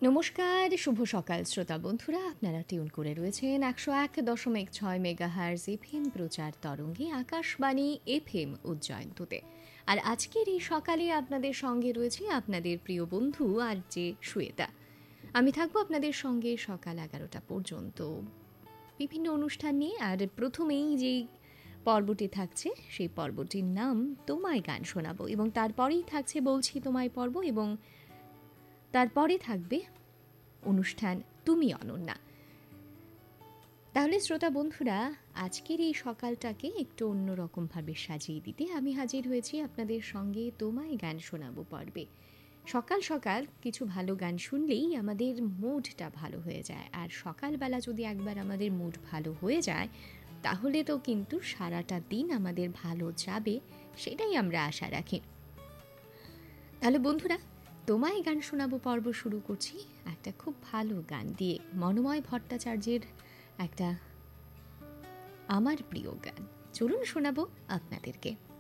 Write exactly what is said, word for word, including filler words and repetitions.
নমস্কার, শুভ সকাল শ্রোতা বন্ধুরা। আপনারা টিউন করে রয়েছেন একশো এক দশমিক ছয় মেগাহার্জ এফএম প্রচার তরঙ্গে আকাশবাণী এফএম উজ্জয়ন্ততে। আর আজকের এই সকালে আপনাদের সঙ্গে রয়েছে আপনাদের প্রিয় বন্ধু আর যে শ্বেতা। আমি থাকবো আপনাদের সঙ্গে সকাল এগারোটা পর্যন্ত বিভিন্ন অনুষ্ঠান নিয়ে। আর প্রথমেই যেই পর্বটি থাকছে সেই পর্বটির নাম তোমায় গান শোনাবো, এবং তারপরেই থাকছে বলছি তোমায় পর্ব, এবং তারপরে থাকবে অনুষ্ঠান তুমি অনন্যা। তাহলে শ্রোতা বন্ধুরা, আজকের এই সকালটাকে একটু অন্যরকমভাবে সাজিয়ে দিতে আমি হাজির হয়েছি আপনাদের সঙ্গে তোমায় গান শোনাবো পর্বে। সকাল সকাল কিছু ভালো গান শুনলেই আমাদের মুডটা ভালো হয়ে যায়, আর সকালবেলা যদি একবার আমাদের মুড ভালো হয়ে যায় তাহলে তো কিন্তু সারাটা দিন আমাদের ভালো যাবে, সেটাই আমরা আশা রাখি। তাহলে বন্ধুরা, তোমায় গান শোনাবো পর্ব শুরু করছি একটা খুব ভালো গান দিয়ে, মনোময় ভট্টাচার্যের একটা আমার প্রিয় গান। চলুন শোনাবো আপনাদেরকে।